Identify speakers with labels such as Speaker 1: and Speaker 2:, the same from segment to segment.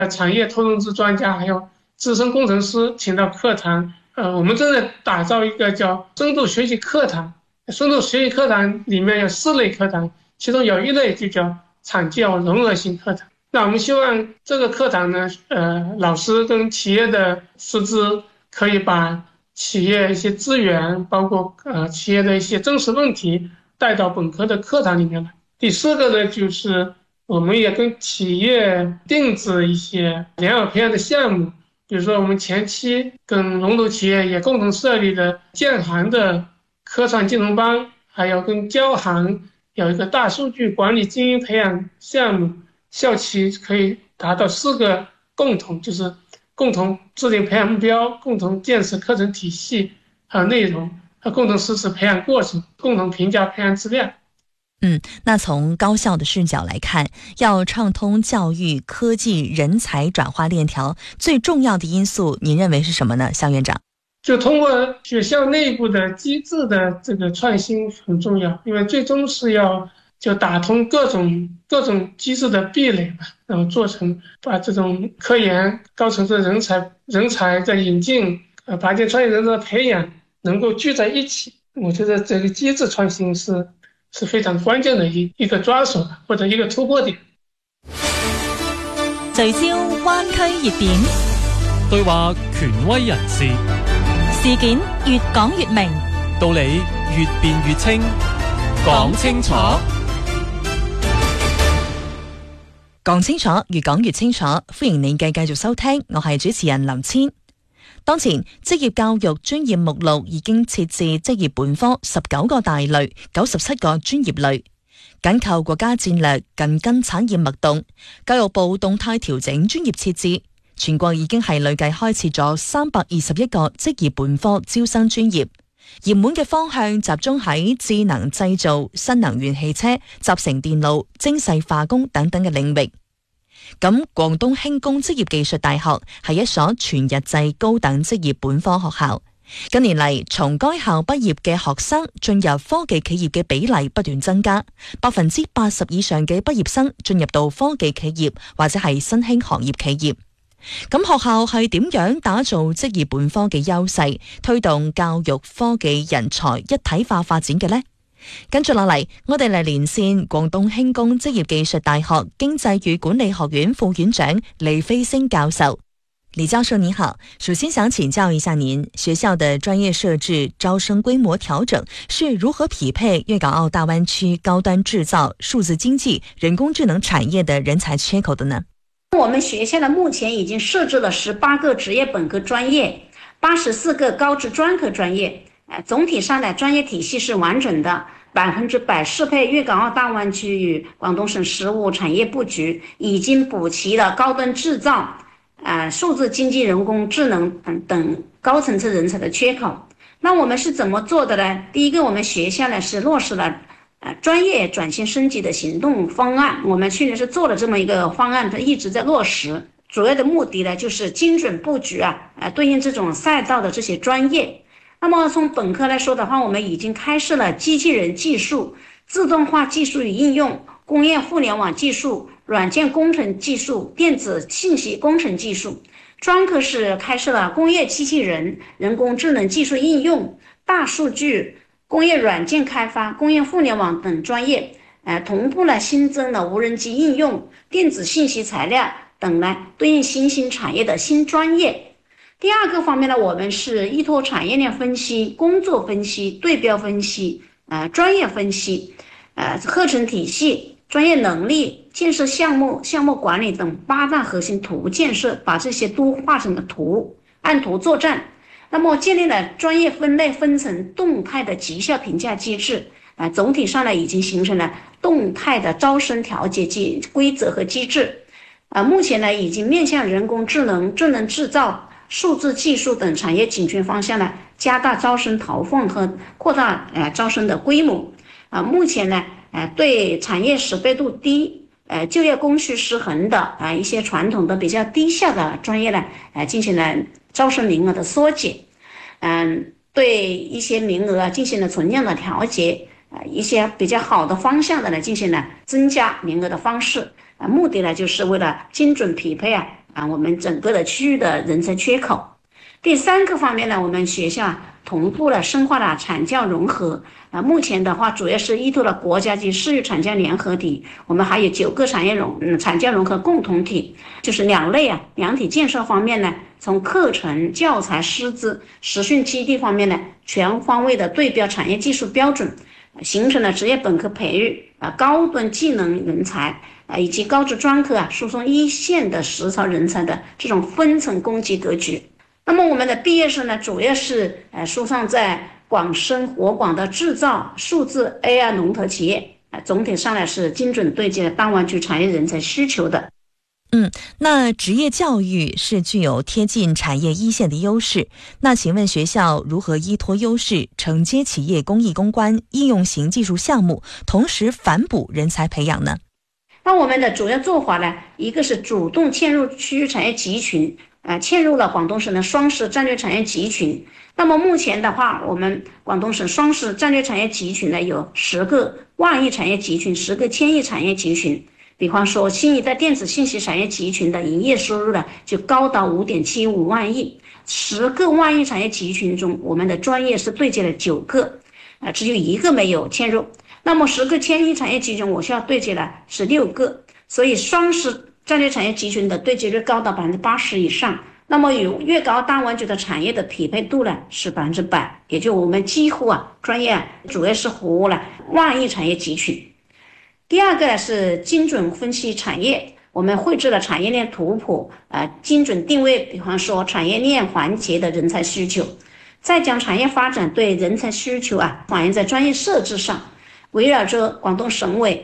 Speaker 1: 产业投融资专家还有资深工程师请到课堂。我们正在打造一个叫深度学习课堂。深度学习课堂里面有4类课堂，其中有一类就叫产教融合型课堂。那我们希望这个课堂呢，老师跟企业的师资可以把企业一些资源，包括企业的一些真实问题带到本科的课堂里面来。第4个呢，就是我们也跟企业定制一些良好培养的项目，比如说我们前期跟龙头企业也共同设立的建行的科创金融班，还有跟交行有一个大数据管理精英培养项目，校企可以达到4个共同，就是共同制定培养目标，共同建设课程体系和内容，和共同实施培养过程，共同评价培养质量。
Speaker 2: 那从高校的视角来看，要畅通教育、科技、人才转化链条，最重要的因素，您认为是什么呢？肖院长。
Speaker 1: 就通过学校内部的机制的这个创新很重要，因为最终是要就打通各种机制的壁垒嘛，然后做成把这种科研高层次人才的引进，把这创业人才的培养能够聚在一起。我觉得这个机制创新是非常關鍵嘅一個抓手或者一個突破點。
Speaker 2: 聚焦灣區熱點，
Speaker 3: 對話權威人士，
Speaker 2: 事件越講越明，
Speaker 3: 道理越辯越清，講清楚。
Speaker 2: 講清楚，越講越清楚。歡迎你繼續收聽，我係主持人林千。當前職業教育專業目錄已經設置職業本科19個大類、97個專業類，緊扣國家戰略，緊跟產業脈動。教育部動態調整專業設置，全國已經係累計開設咗321個職業本科招生專業，熱門嘅方向集中喺智能製造、新能源汽車、集成電路、精細化工等等嘅領域。咁廣東輕工職業技術大學係一所全日制高等職業本科學校，近年嚟從該校畢業嘅學生進入科技企業嘅比例不斷增加，80%以上嘅畢業生進入到科技企業或者係新興行業企業。咁學校係點樣打造職業本科嘅優勢，推動教育科技人才一體化發展嘅呢？跟住落嚟，我哋嚟連線廣東輕工職業技術大學經濟與管理學院副院長李飛星教授。李教授你好，首先想請教一下您，學校的專業設置、招生規模調整是如何匹配粵港澳大灣區高端製造、數字經濟、人工智能產業的人才缺口的呢？
Speaker 4: 我們學校呢目前已經設置了18個職業本科專業，84個高職專科專業。總體上的專業體系是完整的，100%適配粵港澳大灣區與廣東省實務產業佈局，已經補齊了高端製造、數字經濟、人工智能等高層次人才的缺口。那我們是怎麼做的呢？第一個，我們學校呢是落實了專業轉型升級的行動方案，我們去年是做了這麼一個方案，它一直在落實。主要的目的呢就是精準佈局對應這種賽道的這些專業。那麼從本科來說的話，我們已經開設了機器人技術、自動化技術與應用、工業互聯網技術、軟件工程技術、電子信息工程技術。專科是開設了工業機器人、人工智能技術應用、大數據、工業軟件開發、工業互聯網等專業。同步了新增了無人機應用、電子信息材料等呢對應新興產業的新專業。第二個方面呢，我們是依託產業鏈分析、工作分析、對標分析、專業分析、課程體系、專業能力、建設項目、項目管理等8大核心圖建設，把這些都畫成了圖，按圖作戰。那麼建立了專業分類分層動態的績效評價機制，總體上呢已經形成了動態的招生調節規則和機制。目前呢已經面向人工智能、智能製造、數字技術等產業緊缺方向呢，加大招生投放和擴大招生的規模。目前呢，對產業識別度低、就業供需失衡的一些傳統的比較低下的專業呢，進行了招生名額的縮減。對一些名額進行了存量的調節，一些比較好的方向的呢，進行了增加名額的方式。目的呢就是為了精準匹配我们整个的区域的人才缺口。第三个方面呢，我们学校同步了深化了产教融合。目前的话，主要是依托了国家级市域产教联合体，我们还有9个产教融合共同体，就是2类量体建设方面呢，从课程、教材、师资、实训基地方面呢，全方位的对标产业技术标准，形成了职业本科培育高端技能人才以及高职专科输送一线的实操人才的这种分层供给格局。那么我们的毕业生呢，主要是输送在广深活广的制造、数字 AI 龙头企业，总体上来是精准对接大湾区产业人才需求的。
Speaker 2: 那职业教育是具有贴近产业一线的优势，那请问学校如何依托优势承接企业公益攻关应用型技术项目，同时反哺人才培养呢？
Speaker 4: 那我们的主要做法呢，一个是主动嵌入区域产业集群，嵌入了广东省的双十战略产业集群。那么目前的话，我们广东省双十战略产业集群呢，有10个万亿产业集群，10个千亿产业集群。比方说新一代电子信息产业集群的营业收入呢，就高达5.75万亿。10个万亿产业集群中，我们的专业是对接了9个，只有1个没有嵌入。那么10个千亿产业集群，我需要对接了是6个，所以双十战略产业集群的对接率高达80%以上。那么与粤港澳大湾区的产业的匹配度呢是100%，也就我们几乎专业主要是服务了万亿产业集群。第二个是精准分析产业，我们绘制了产业链图谱，精准定位，比方说产业链环节的人才需求，再将产业发展对人才需求反映在专业设置上，围绕着广东省委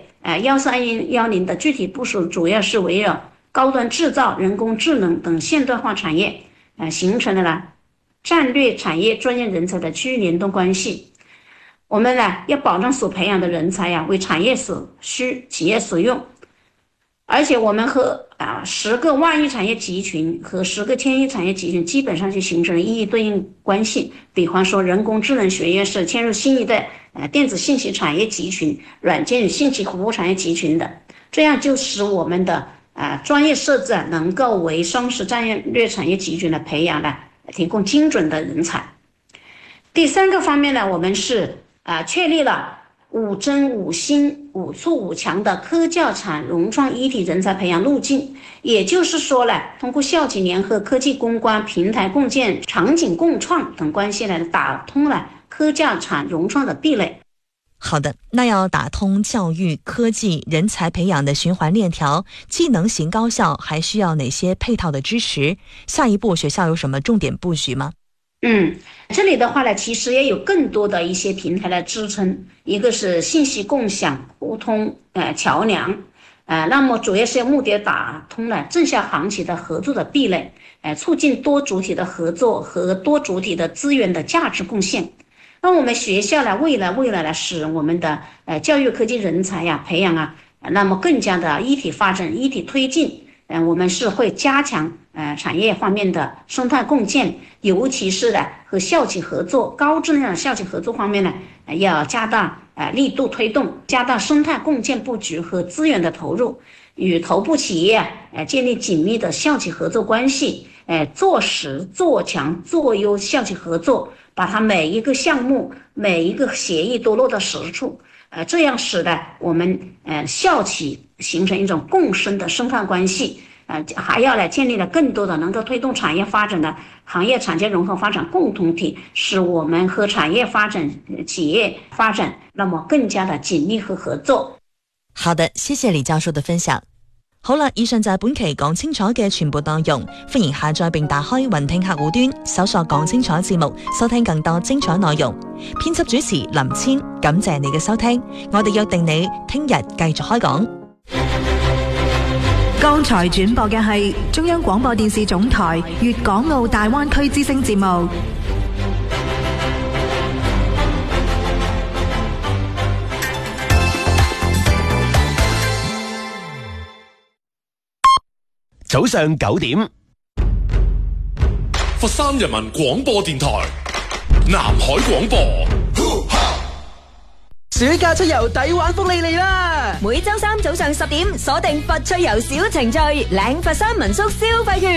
Speaker 4: 13110的具体部署，主要是围绕高端制造、人工智能等现代化产业，形成了战略产业专业人才的区域联动关系。我们呢要保障所培养的人才为产业所需、企业所用，而且我们和10个万亿产业集群和10个千亿产业集群基本上就形成了一一对应关系。比方说人工智能学院是嵌入新一代电子信息产业集群、软件与信息服务产业集群的，这样就使我们的专业设置能够为双十战略产业集群的培养提供精准的人才。第三个方面呢，我们是确立了5增5新5促5强的科教产融创一体人才培养路径，也就是说通过校企联合、科技攻关、平台共建、场景共创等关系打通了科教产融创的壁垒。
Speaker 2: 好的，那要打通教育、科技、人才培养的循环链条，技能型高校还需要哪些配套的支持？下一步学校有什么重点布局吗？
Speaker 4: 这里的话呢，其实也有更多的一些平台来支撑，一个是信息共享、互通桥梁，那么主要是目的打通了正向行企的合作的壁垒，促进多主体的合作和多主体的资源的价值贡献。那我们学校未来使我们的教育科技人才培养那么更加的一体发展、一体推进。我们是会加强产业方面的生态共建，尤其是和校企合作、高质量的校企合作方面要加大力度推动，加大生态共建布局和资源的投入，与头部企业建立紧密的校企合作关系，做实做强做优校企合作，把它每一个项目、每一个协议都落到实处。这样使得我们校企形成一种共生的生态关系，还要建立了更多的能够推动产业发展的行业产业融合发展共同体，使我们和产业发展、企业发展那么更加的紧密和合作。
Speaker 2: 好的，謝謝李教授嘅分享。好啦，以上就係本期講清楚嘅全部內容，歡迎下載並打開雲聽客戶端，搜索講清楚節目，收聽更多精彩內容。編輯主持林千，感謝你嘅收聽，我哋約定你聽日繼續開講。
Speaker 5: 剛才轉播嘅係中央廣播電視總台粵港澳大灣區之聲節目。
Speaker 6: 早上9點，
Speaker 7: 佛山人民廣播電台南海廣播。 暑假出遊抵玩福利嚟啦！
Speaker 8: 每周三早上10點鎖定佛趣遊小程序，領佛山民宿消費券。